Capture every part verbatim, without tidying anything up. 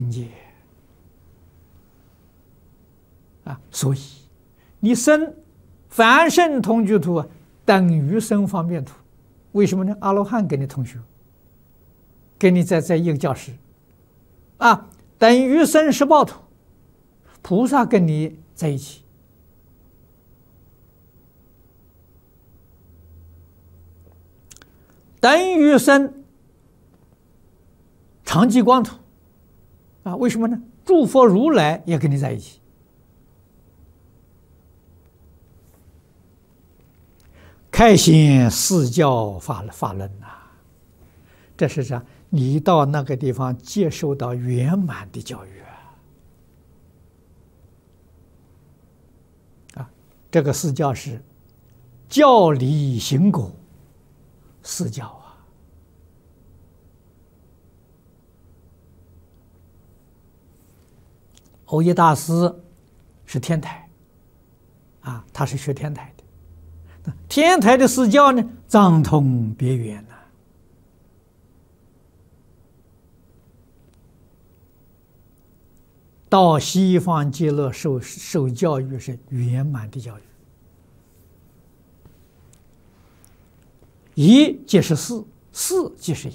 界啊，所以你生凡圣同居土啊，等于生方便土。为什么呢？阿罗汉跟你同学，跟你在在一个教室啊，等于生十报土，菩萨跟你在一起。等于生常寂光土啊？为什么呢？诸佛如来也跟你在一起。开显四教法法轮呐、啊，这是啥？你到那个地方接受到圆满的教育啊！啊，这个四教是教理行果四教啊。耦一大师是天台啊，他是学天台的。天台的四教呢，藏通别圆呐、啊。到西方极乐受受教育是圆满的教育，一即是四，四即是一。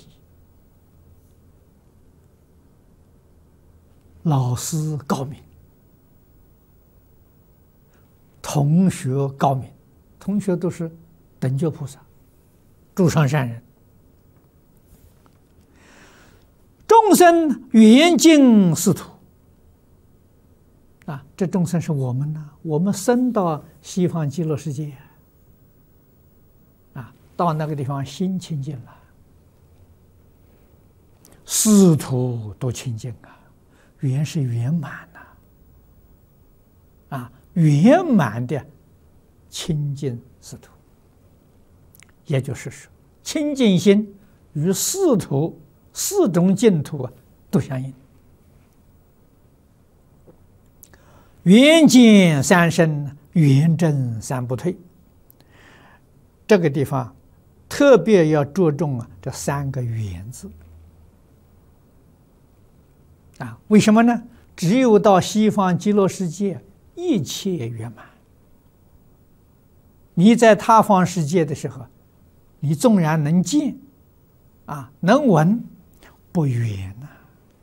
老师高明，同学高明。同学都是等觉菩萨、诸上善人，众生圆净是土啊！这众生是我们呢、啊，我们生到西方极乐世界啊，到那个地方心清净了，四土都清净啊，圆是圆满呐、啊，啊，圆满的。清净四土，也就是说，清净心与四土四种净土啊都相应。圆见三生，圆正三不退。这个地方特别要着重啊这三个圆字啊，为什么呢？只有到西方极乐世界，一切圆满。你在他方世界的时候，你纵然能见，啊，能闻，不圆呐、啊。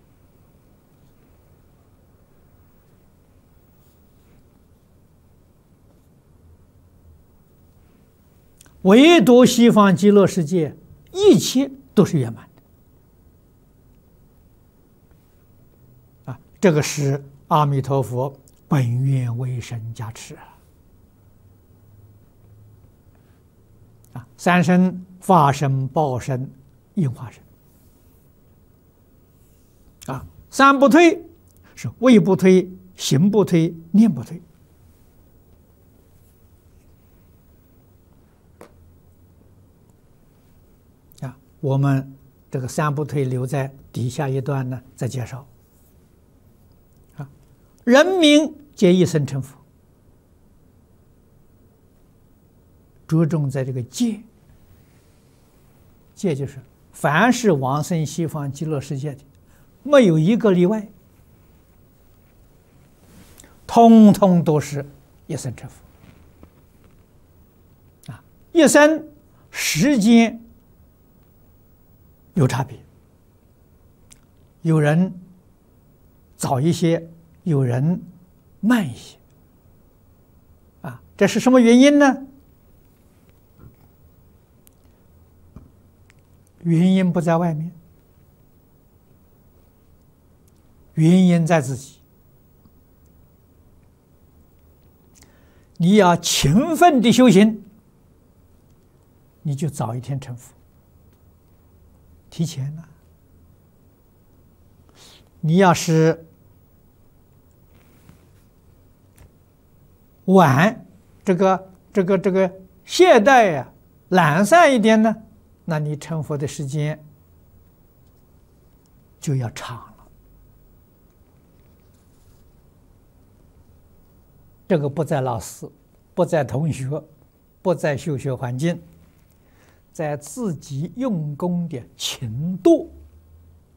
唯独西方极乐世界，一切都是圆满的。啊，这个是阿弥陀佛本愿威神加持啊。啊，三身、法身、报身、应化身。啊，三不退是位不退、行不退、念不退。啊，我们这个三不退留在底下一段呢，再介绍。啊，人民皆一生成佛。着重在这个戒，戒就是凡是往生西方极乐世界的，没有一个例外，通通都是一生成佛。啊，一生时间有差别，有人早一些，有人慢一些。啊，这是什么原因呢？原因不在外面，原因在自己。你要勤奋的修行，你就早一天成佛。提前了，你要是晚，这个这个这个懈怠呀、啊、懒散一点呢，那你成佛的时间就要长了。这个不在老师，不在同学，不在修学环境，在自己用功的勤度